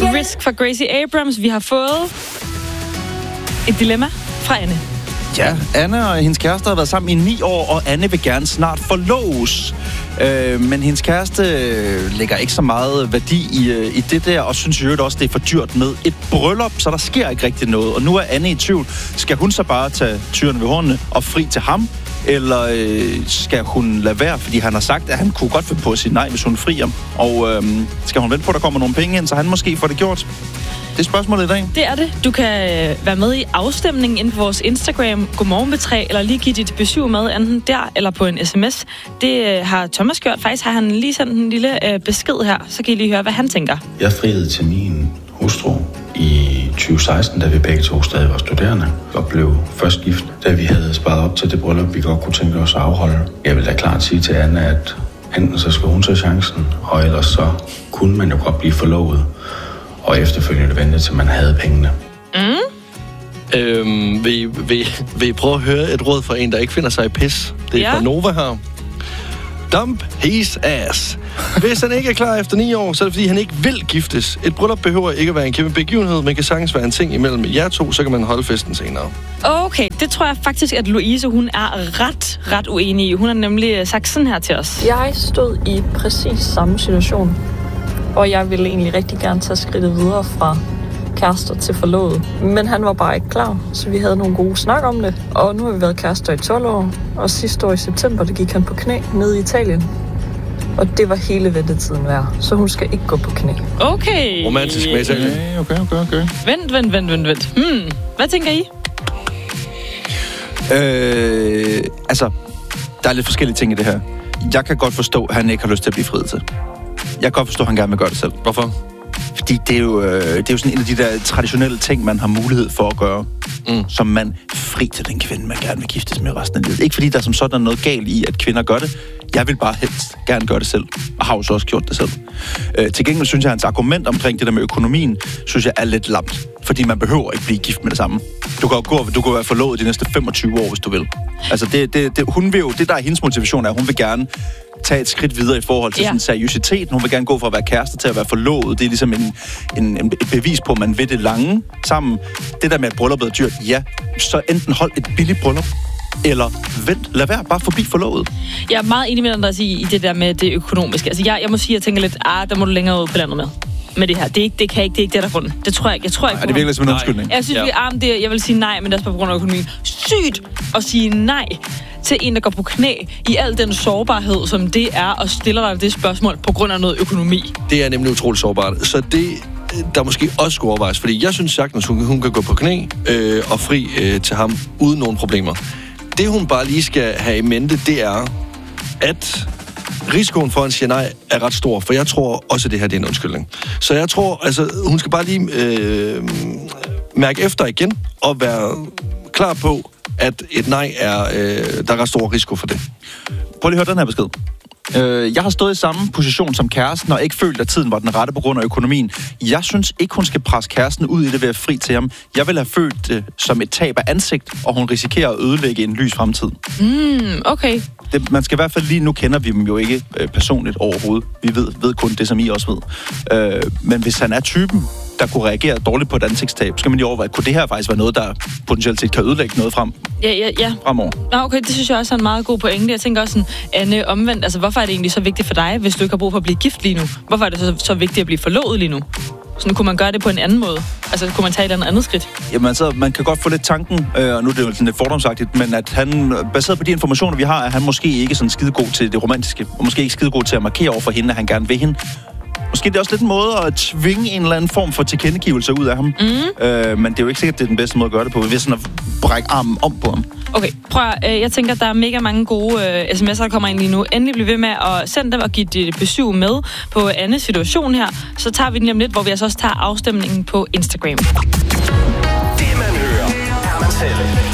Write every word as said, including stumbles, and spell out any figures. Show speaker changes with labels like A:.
A: Risk for Gracie Abrams. Vi har fået et dilemma fra Anne.
B: Ja, Anne og hendes kæreste har været sammen i ni år, og Anne vil gerne snart forloves. Øh, men hendes kæreste øh, lægger ikke så meget værdi i, øh, i det der, og synes jo også, det er for dyrt med et bryllup, så der sker ikke rigtig noget. Og nu er Anne i tvivl. Skal hun så bare tage tyrene ved hornene og fri til ham? Eller øh, skal hun lade være, fordi han har sagt, at han kunne godt finde på at sige nej, hvis hun frier. Og øh, skal hun vente på, at der kommer nogle penge ind, så han måske får det gjort? Det er spørgsmålet i dag.
A: Det er det. Du kan være med i afstemningen inde på vores Instagram, Godmorgen med tre, eller lige give dit besøg med, enten der eller på en sms. Det har Thomas gjort. Faktisk har han lige sendt en lille øh, besked her, så kan I lige høre, hvad han tænker.
C: Jeg friede til min hustru i tyve seksten, da vi begge to stadig var studerende, og blev først gift, da vi havde sparet op til det bryllup, vi godt kunne tænke os at afholde. Jeg vil da klart sige til Anne, at enten så skal hun tage chancen, og ellers så kunne man jo godt blive forlovet, og efterfølgende vente til man havde pengene.
A: Mm.
D: Øhm, vil, I, vil, vil I prøve at høre et råd fra en, der ikke finder sig i pis? Det er
A: ja.
D: fra Nova her. Dump his ass. Hvis han ikke er klar efter ni år, så er det fordi, han ikke vil giftes. Et bryllup behøver ikke at være en kæmpe begivenhed, men kan sagtens være en ting imellem jer to, så kan man holde festen senere.
A: Okay, det tror jeg faktisk, at Louise, hun er ret, ret uenig i. Hun har nemlig sagt sådan her til os.
E: Jeg stod i præcis samme situation, og jeg ville egentlig rigtig gerne tage skridtet videre fra kærester til forlovet. Men han var bare ikke klar, så vi havde nogle gode snak om det. Og nu har vi været kærester i tolv år, og sidste år i september, der gik han på knæ nede i Italien. Og det var hele ventetiden værd, så hun skal ikke gå på knæ.
A: Okay.
D: Romantisk med Italien.
B: Okay, okay, okay.
A: Vent, vent, vent, vent, vent. Hmm. Hvad tænker I?
B: Øh, altså, der er lidt forskellige ting i det her. Jeg kan godt forstå, at han ikke har lyst til at blive friet til. Jeg kan godt forstå, at han gerne vil gøre det selv.
D: Hvorfor?
B: Fordi det er, jo, øh, det er jo sådan en af de der traditionelle ting, man har mulighed for at gøre, mm. som man fri til den kvinde, man gerne vil giftes med resten af livet. Ikke fordi der som sådan er noget galt i, at kvinder gør det. Jeg vil bare helst gerne gøre det selv, og har jo så også gjort det selv. Øh, til gengæld synes jeg, at hans argument omkring det der med økonomien, synes jeg er lidt lamt. Fordi man behøver ikke blive gift med det samme. Du kan gå, du kan være forlovet de næste femogtyve år, hvis du vil. Altså, det, det, det, hun vil jo, det der er hendes motivation er, hun vil gerne tage et skridt videre i forhold til ja. sådan seriøsitet. Hun vil gerne gå fra at være kæreste til at være forlovet. Det er ligesom en, en, en, et bevis på, at man vil det lange sammen. Det der med, at brylluppet er dyrt, ja, så enten hold et billigt bryllup, eller vent, lad være, bare forbi forlovet.
A: Jeg er meget enig med Andreas i, i det der med det økonomiske. Altså, jeg, jeg må sige, at jeg tænker lidt, ah, der må du længere ud på landet med. Med det her. Det, er ikke, det kan ikke, det er ikke det, der er grunden. Det tror jeg ikke. Jeg tror ikke.
B: Er det virkelig som en undskyldning?
A: Jeg synes, ja. vi er det. Jeg vil sige nej, men det er på grund af økonomien. Sygt at sige nej til en, der går på knæ i al den sårbarhed, som det er, og stiller dig det spørgsmål på grund af noget økonomi.
D: Det er nemlig utroligt sårbart. Så det, der måske også skulle overvejes, fordi jeg synes sagtens, hun, hun kan gå på knæ øh, og fri øh, til ham uden nogen problemer. Det, hun bare lige skal have i mente, det er, at risikoen for, at han siger nej, er ret stor, for jeg tror også, at det her det er en undskyldning. Så jeg tror, altså, hun skal bare lige øh, mærke efter igen, og være klar på, at et nej er, øh, der er ret stor risiko for det.
B: Prøv lige at høre den her besked. Øh, jeg har stået i samme position som kæresten, og ikke følt, at tiden var den rette på grund af økonomien. Jeg synes ikke, hun skal presse kæresten ud i det ved at fri til ham. Jeg vil have følt det som et tab af ansigt, og hun risikerer at ødelægge en lys fremtid.
A: Mm, okay.
B: Det, man skal i hvert fald lige, nu kender vi dem jo ikke øh, personligt overhovedet. Vi ved, ved kun det, som I også ved. Øh, men hvis han er typen, der kunne reagere dårligt på et ansigtstab, skal man lige overveje, kunne det her faktisk være noget, der potentielt set kan ødelægge noget frem,
A: ja, ja, ja.
B: fremover?
A: Nå, okay, det synes jeg også er en meget god pointe. Jeg tænker også sådan, Anne, omvendt, altså hvorfor er det egentlig så vigtigt for dig, hvis du ikke har brug for at blive gift lige nu? Hvorfor er det så, så vigtigt at blive forlovet lige nu? Sådan kunne man gøre det på en anden måde? Altså kunne man tage et eller andet skridt?
B: Jamen altså, man kan godt få lidt tanken, øh, og nu er det jo sådan lidt fordomsagtigt, men at han, baseret på de informationer, vi har, er han måske ikke sådan skidegod til det romantiske, og måske ikke skidegod til at markere over for hende, at han gerne vil hende. Måske det er også lidt en måde at tvinge en eller anden form for tilkendegivelse ud af ham. Mm. Øh, men det er jo ikke sikkert, det er den bedste måde at gøre det på. Vi vil sådan at brække armen om på ham.
A: Okay, prøv at, jeg tænker, at der er mega mange gode øh, sms'er, der kommer ind lige nu. Endelig bliv ved med at sende dem og give dit besøg med på Annes situation her. Så tager vi den lige om lidt, hvor vi altså også tager afstemningen på Instagram.
F: Det man hører, er man selv.